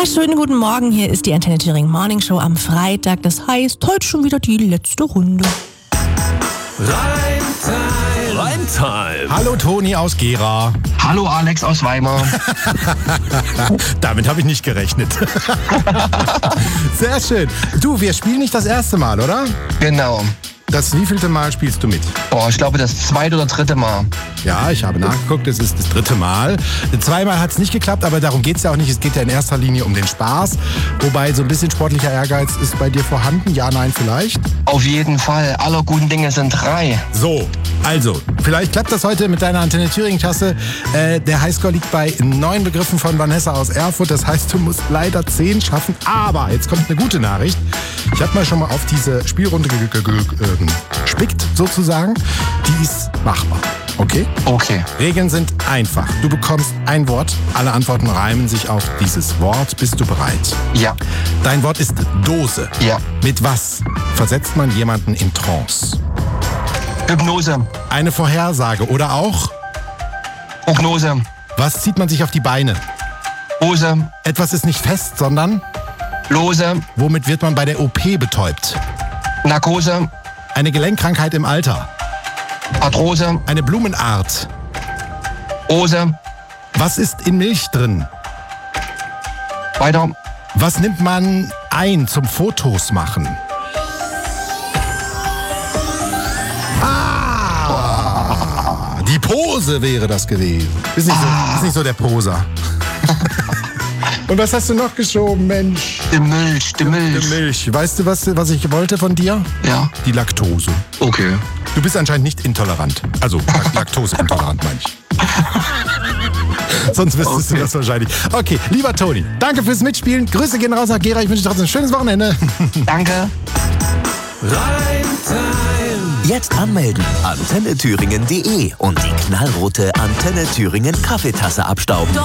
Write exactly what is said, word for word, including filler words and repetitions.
Wunderschönen guten Morgen, hier ist die Antenne Thüringen Morning Show am Freitag. Das heißt, heute schon wieder die letzte Runde. Reimtime. Reimtime. Hallo Toni aus Gera. Hallo Alex aus Weimar. Damit habe ich nicht gerechnet. Sehr schön. Du, wir spielen nicht das erste Mal, oder? Genau. Das wievielte Mal spielst du mit? Boah, ich glaube das zweite oder dritte Mal. Ja, ich habe nachgeguckt, es ist das dritte Mal. Zweimal hat es nicht geklappt, aber darum geht es ja auch nicht. Es geht ja in erster Linie um den Spaß. Wobei so ein bisschen sportlicher Ehrgeiz ist bei dir vorhanden. Ja, nein, vielleicht? Auf jeden Fall. Aller guten Dinge sind drei. So, also, vielleicht klappt das heute mit deiner Antenne Thüringen-Tasse. Äh, der Highscore liegt bei neun Begriffen von Vanessa aus Erfurt. Das heißt, du musst leider zehn schaffen. Aber jetzt kommt eine gute Nachricht. Ich habe mal schon mal auf diese Spielrunde ge- ge- ge- äh, gespickt, sozusagen. Die ist machbar. Okay? Okay. Regeln sind einfach. Du bekommst ein Wort. Alle Antworten reimen sich auf dieses Wort. Bist du bereit? Ja. Dein Wort ist Dose. Ja. Mit was versetzt man jemanden in Trance? Hypnose. Eine Vorhersage oder auch? Prognose. Was zieht man sich auf die Beine? Hose. Etwas ist nicht fest, sondern? Lose. Womit wird man bei der O P betäubt? Narkose. Eine Gelenkkrankheit im Alter. Arthrose. Eine Blumenart. Rose. Was ist in Milch drin? Weiter. Was nimmt man ein zum Fotos machen? Ah! Die Pose wäre das gewesen. Ist nicht so, ist nicht so der Poser. Und was hast du noch geschoben, Mensch? Die Milch. Die Milch. Die Milch. Weißt du, was, was ich wollte von dir? Ja. Die Laktose. Okay. Du bist anscheinend nicht intolerant. Also Lak- Laktoseintolerant, meine ich. Sonst wüsstest Okay. du das wahrscheinlich. Okay, lieber Toni, danke fürs Mitspielen. Grüße gehen raus nach Gera. Ich wünsche dir trotzdem ein schönes Wochenende. Danke. Reimtime. Jetzt anmelden. antenne thüringen punkt de und die knallrote Antenne Thüringen Kaffeetasse abstauben.